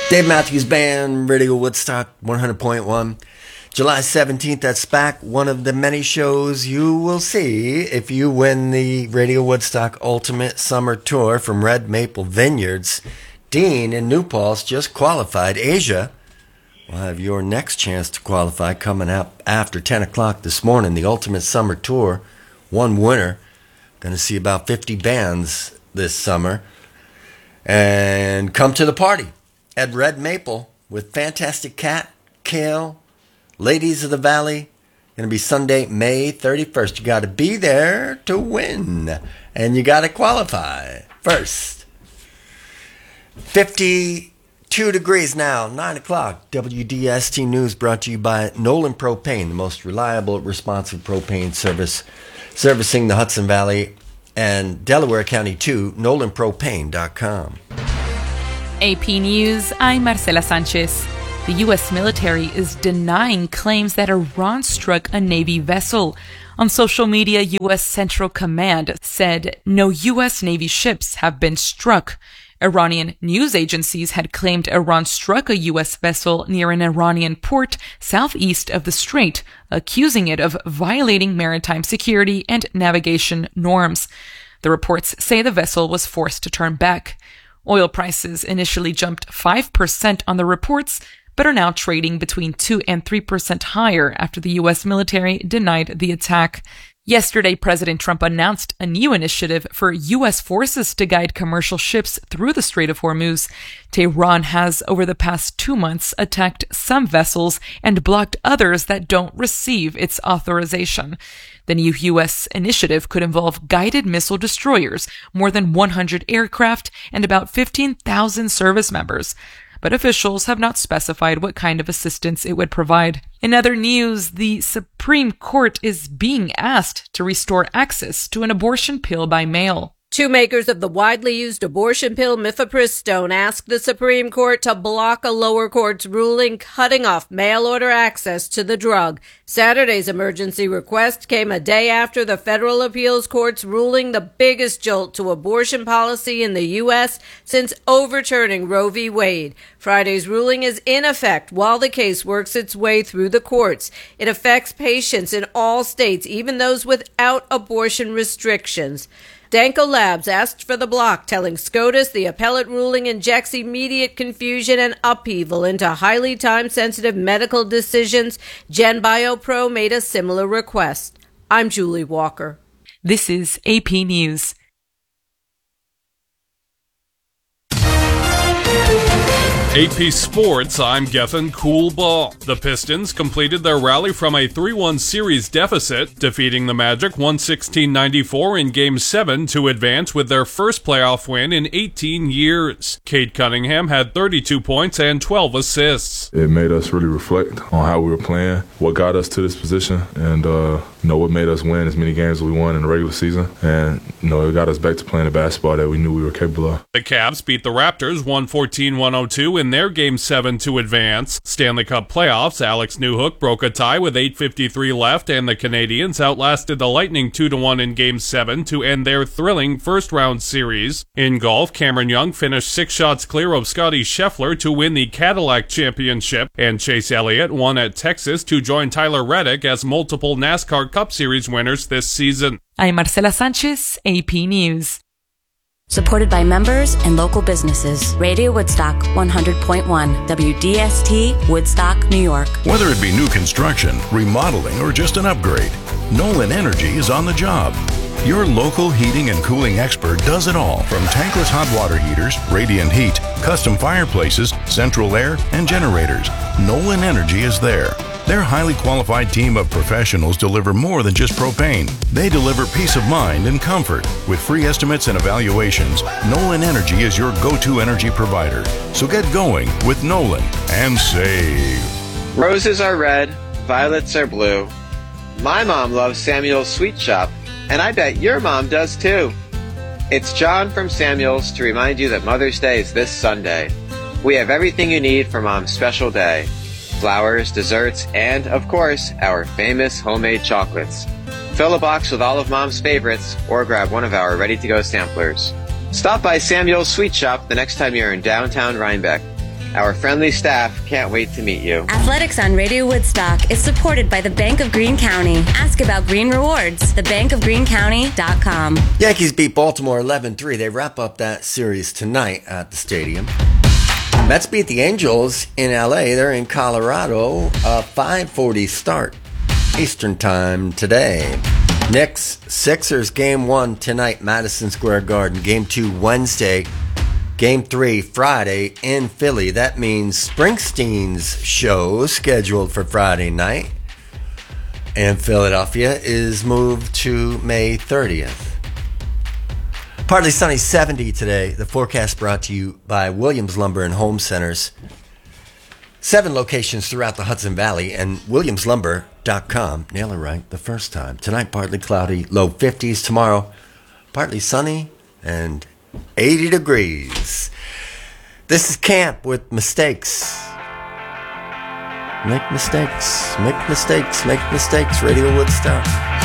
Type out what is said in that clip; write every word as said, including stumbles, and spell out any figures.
Dave Matthews Band, Radio Woodstock one hundred point one. July seventeenth at SPAC, one of the many shows you will see if you win the Radio Woodstock Ultimate Summer Tour from Red Maple Vineyards. Dean in New Paltz just qualified. Asia will have your next chance to qualify coming up after ten o'clock this morning. The Ultimate Summer Tour, one winner. Going to see about fifty bands this summer. And come to the party at Red Maple with Fantastic Cat, Kale, Ladies of the Valley. Going to be Sunday, May thirty-first. You got to be there to win. And you got to qualify first. fifty-two degrees now, nine o'clock. W D S T News brought to you by Nolan Propane, the most reliable, responsive propane service servicing the Hudson Valley and Delaware County too. nolan propane dot com. A P News, I'm Marcela Sanchez. The U S military is denying claims that Iran struck a Navy vessel. On social media, U S Central Command said no U S Navy ships have been struck. Iranian news agencies had claimed Iran struck a U S vessel near an Iranian port southeast of the strait, accusing it of violating maritime security and navigation norms. The reports say the vessel was forced to turn back. Oil prices initially jumped five percent on the reports, but are now trading between two and three percent higher after the U S military denied the attack. Yesterday, President Trump announced a new initiative for U S forces to guide commercial ships through the Strait of Hormuz. Tehran has, over the past two months, attacked some vessels and blocked others that don't receive its authorization. The new U S initiative could involve guided missile destroyers, more than one hundred aircraft, and about fifteen thousand service members. But officials have not specified what kind of assistance it would provide. In other news, the Supreme Court is being asked to restore access to an abortion pill by mail. Two makers of the widely used abortion pill mifepristone asked the Supreme Court to block a lower court's ruling cutting off mail-order access to the drug. Saturday's emergency request came a day after the federal appeals court's ruling the biggest jolt to abortion policy in the U S since overturning Roe v. Wade. Friday's ruling is in effect while the case works its way through the courts. It affects patients in all states, even those without abortion restrictions. Danco Labs asked for the block, telling SCOTUS the appellate ruling injects immediate confusion and upheaval into highly time-sensitive medical decisions. GenBioPro made a similar request. I'm Julie Walker. This is A P News. A P Sports, I'm Geffen Coolball. The Pistons completed their rally from a three one series deficit, defeating the Magic one sixteen ninety-four in Game seven to advance with their first playoff win in eighteen years. Cade Cunningham had thirty-two points and twelve assists. It made us really reflect on how we were playing, what got us to this position, and uh, you know, what made us win as many games as we won in the regular season. And you know, it got us back to playing the basketball that we knew we were capable of. The Cavs beat the Raptors one fourteen one oh two in their Game seven to advance. Stanley Cup playoffs, Alex Newhook broke a tie with eight fifty-three left, and the Canadians outlasted the Lightning two to one in Game seven to end their thrilling first-round series. In golf, Cameron Young finished six shots clear of Scotty Scheffler to win the Cadillac Championship, and Chase Elliott won at Texas to join Tyler Reddick as multiple NASCAR Cup Series winners this season. I'm Marcela Sanchez, A P News. Supported by members and local businesses. Radio Woodstock one hundred point one, W D S T, Woodstock, New York. Whether it be new construction, remodeling, or just an upgrade, Nolan Energy is on the job. Your local heating and cooling expert does it all, from tankless hot water heaters, radiant heat, custom fireplaces, central air, and generators. Nolan Energy is there. Their highly qualified team of professionals deliver more than just propane. They deliver peace of mind and comfort. With free estimates and evaluations, Nolan Energy is your go-to energy provider. So get going with Nolan and save. Roses are red, violets are blue. My mom loves Samuel's Sweet Shop, and I bet your mom does too. It's John from Samuel's to remind you that Mother's Day is this Sunday. We have everything you need for Mom's special day. Flowers, desserts, and, of course, our famous homemade chocolates. Fill a box with all of Mom's favorites, or grab one of our ready-to-go samplers. Stop by Samuel's Sweet Shop the next time you're in downtown Rhinebeck. Our friendly staff can't wait to meet you. Athletics on Radio Woodstock is supported by the Bank of Greene County. Ask about Green Rewards. the bank of greene county dot com. Yankees beat Baltimore eleven three. They wrap up that series tonight at the stadium. Mets beat the Angels in L A. They're in Colorado. A five forty start Eastern time today. Knicks, Sixers, game one tonight, Madison Square Garden. Game two Wednesday. Game three Friday in Philly. That means Springsteen's show, scheduled for Friday night in Philadelphia, is moved to May thirtieth. Partly sunny, seventy today. The forecast brought to you by Williams Lumber and Home Centers. Seven locations throughout the Hudson Valley, and williams lumber dot com. Nail it right the first time. Tonight, partly cloudy, low fifties. Tomorrow, partly sunny and eighty degrees. This is Camp with Mistakes. Make mistakes, make mistakes, make mistakes. Radio Woodstock.